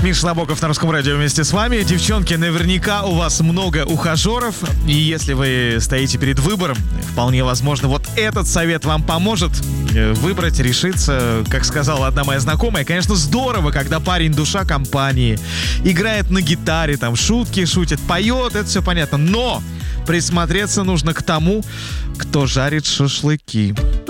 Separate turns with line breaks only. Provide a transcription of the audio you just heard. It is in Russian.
Миша Набоков на Русском радио вместе с вами. Девчонки, наверняка у вас много ухажеров. И если вы стоите перед выбором, вполне возможно, вот этот совет вам поможет выбрать, решиться. Как сказала одна моя знакомая, конечно, здорово, когда парень душа компании, играет на гитаре, там шутки шутит, поет, это все понятно. Но присмотреться нужно к тому, кто жарит шашлыки.